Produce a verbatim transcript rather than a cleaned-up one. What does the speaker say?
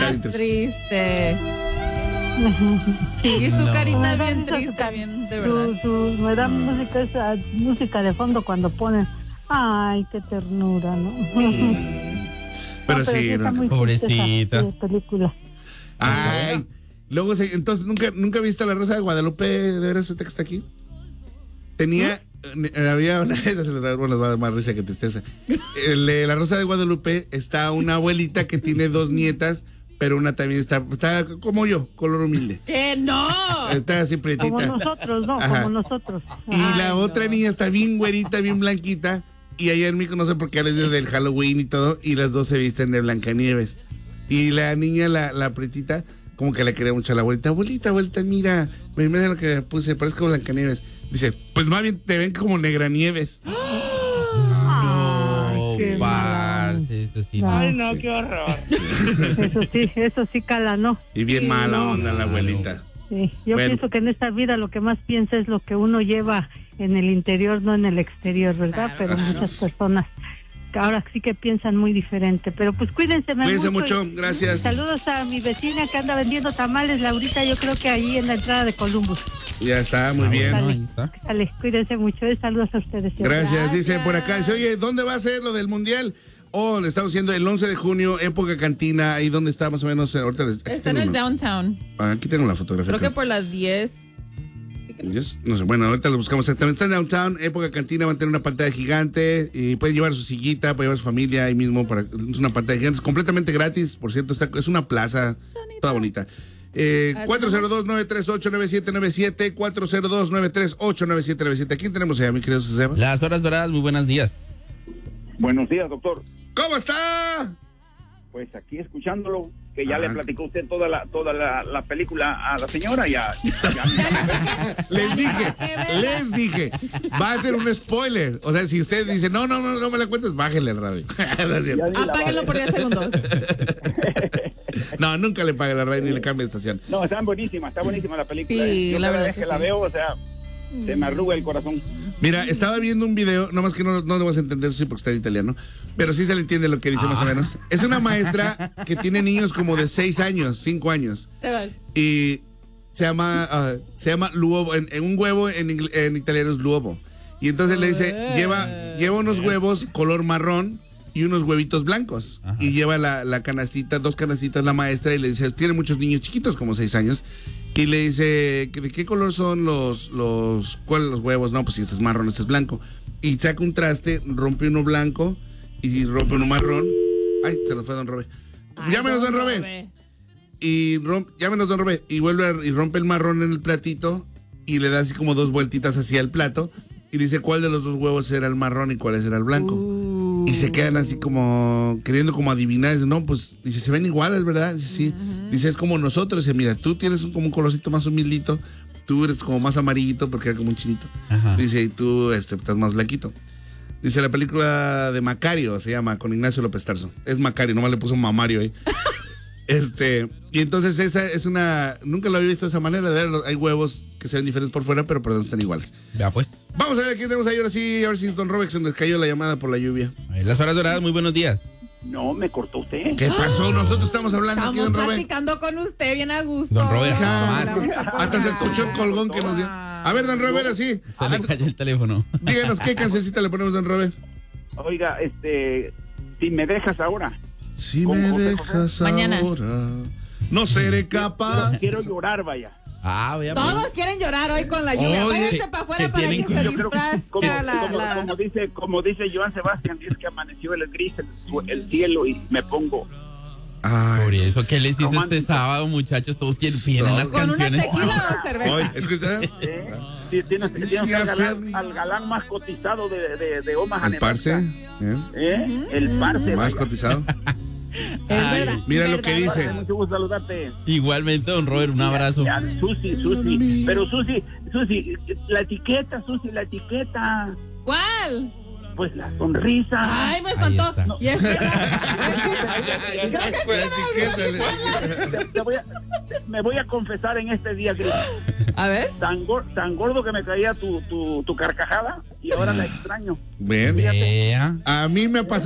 más triste. Sí, su No. carita bien triste, bien, de verdad. Su, su, me da música, esa música de fondo cuando ponen, ay, qué ternura, ¿no? Sí. Pero No, sí, está no. muy Pobrecita. triste esa, sí, película. Ay, luego, se, entonces, ¿nunca, ¿nunca viste La Rosa de Guadalupe? ¿De veras ese texto aquí? Tenía, eh, había una, esa se les va, bueno, les va a dar más risa que tristeza. El, eh, La Rosa de Guadalupe está una abuelita que tiene dos nietas, pero una también está, está como yo, color humilde. ¡Que no! Está así prietita. Como nosotros, ¿no? Ajá. Como nosotros. Y Ay, la otra no. niña está bien güerita, bien blanquita. Y ayer en México no sé por qué les dio del Halloween y todo. Y las dos se visten de Blancanieves. Y la niña, la, la pretita, como que le quería mucho a la abuelita. Abuelita, abuelita, mira, me mira lo que puse, parezco Blancanieves. Dice, pues más bien te ven como Negranieves. No, qué parce, eso sí, no. Ay, no, qué horror. Eso sí, eso sí cala, ¿no? Y bien Sí, mala no. onda la abuelita. Sí, yo Bueno. pienso que en esta vida lo que más piensa es lo que uno lleva en el interior, no en el exterior, ¿verdad? Claro, Pero claro. muchas personas que ahora sí que piensan muy diferente. Pero pues cuídense Cuídense mucho. mucho, y- gracias. Saludos a mi vecina que anda vendiendo tamales, Laurita, yo creo que ahí en la entrada de Columbus. Ya está, muy Ah, bien. bueno, ahí está. Dale, cuídense mucho. eh, Saludos a ustedes. siempre. Gracias, dice Gracias. por acá. Dice, oye, ¿dónde va a ser lo del mundial? Oh, le estamos haciendo el once de junio, época cantina. Ahí donde está más o menos. eh, Ahorita les- aquí Está en tengo el una- downtown. Aquí tengo la fotografía. Creo que creo. por las diez. Yes, no sé, bueno, ahorita lo buscamos exactamente. Está en downtown, época cantina, van a tener una pantalla gigante y pueden llevar su sillita, pueden llevar su familia ahí mismo. Para, es una pantalla gigante, es completamente gratis, por cierto, está, es una plaza toda bonita. Eh, cuatro cero dos, nueve tres ocho, nueve siete nueve siete, cuatro cero dos, nueve tres ocho, nueve siete nueve siete. ¿A quién tenemos allá, mi querido Sebas? Las horas doradas, muy buenos días. Buenos días, doctor. ¿Cómo está? Pues aquí escuchándolo, que ya Ah. le platicó usted toda la toda la, la película a la señora, ya, ya Les dije, les dije, va a ser un spoiler. O sea, si usted dice, no, no, no, no me la cuentes, bájele el radio. No es cierto. Ya ni la Apáguenlo por diez segundos. No, nunca le pague la radio ni le cambie de estación. No, está buenísima, está buenísima la película. Sí, Yo la cada verdad vez que que la sí. veo, o sea, se me arruga el corazón. Mira, estaba viendo un video, nomás que no, no lo vas a entender, sí, porque está en italiano, pero sí se le entiende lo que dice más o menos. Es una maestra que tiene niños como de seis años, cinco años, y se llama, ah, se llama Luovo, en, en un huevo en, ingl- en italiano es Luovo. Y entonces le dice, lleva, lleva unos huevos color marrón y unos huevitos blancos. Ajá. Y lleva la, la canastita, dos canastitas la maestra y le dice, tiene muchos niños chiquitos, como seis años. Y le dice, ¿de qué color son los, los, cuáles los huevos? No, pues si este es marrón, este es blanco. Y saca un traste, rompe uno blanco y rompe uno marrón. Ay, se nos fue Don Robé. Llámenos, Don Robé. Y rompe, llámenos, Don Robé. Y vuelve a- y rompe el marrón en el platito y le da así como dos vueltitas hacia el plato. Y dice cuál de los dos huevos era el marrón y cuál era el blanco. Uh. Y se quedan así como queriendo como adivinar. Dice, no, pues, dice, se ven iguales, ¿verdad? Dice, sí. Dice, es como nosotros. Dice, mira, tú tienes un, como un colorcito más humildito. Tú eres como más amarillito porque era como un chinito. Ajá. Dice, y tú este, estás más blanquito. Dice, la película de Macario se llama, con Ignacio López Tarso. Es Macario, nomás le puso Mamario ahí. Este, y entonces esa es una, nunca lo había visto de esa manera, de ver, hay huevos que se ven diferentes por fuera, pero perdón, están iguales. Vea pues. Vamos a ver a quién tenemos ahí ahora sí, a ver si es Don Robert, se nos cayó la llamada por la lluvia. Ahí, las horas doradas, muy buenos días. No, me cortó usted. ¿Qué pasó? Nosotros estamos hablando aquí, Estamos Don Robert. platicando con usted bien a gusto. Don Robert, Ajá. jamás. Hasta se escuchó el colgón que nos dio. A ver, Don Robert, así. Se le cayó el teléfono. Díganos qué cancioncita le ponemos, Don Robert. Oiga, este, si me dejas ahora, Si ¿Cómo, me José, dejas Mañana. ahora, no seré capaz. quiero llorar, vaya. Ah, vea pues. Todos quieren llorar hoy con la lluvia. Oye, Váyanse que- para afuera que para tienen que que- se Yo creo que como, disfrazca la, como- la- como dice, como dice Joan Sebastián, dice que amaneció el gris, el, su- el cielo y me pongo. Por Ay, eso, ¿qué les hizo este Romántico. sábado, muchachos? Todos quieren piden las con una canciones. tequila o cerveza. oye, escucha. ¿eh? Sí, tienes, Sí, tienes ya al, sé. galán, al galán más cotizado de, de, de Omaha, Al parce, Nebraska. ¿eh? ¿Eh? El parce. Más vaya. cotizado. Es Ay, verdad, mira es lo que verdad. dice. Mucho gusto saludarte. Igualmente, don Robert, un abrazo. Ya, Susi, Susi. Pero Susi, Susi, la etiqueta, Susi, la etiqueta. ¿Cuál? Pues la sonrisa. Ay, me Ahí espantó. está. Y es Te- te voy a- te- me voy a confesar en este día, Gris. A ver. Tan, gor- tan gordo que me caía tu, tu, tu carcajada y ahora la extraño. Ven, Vea. a mí me ha pasado.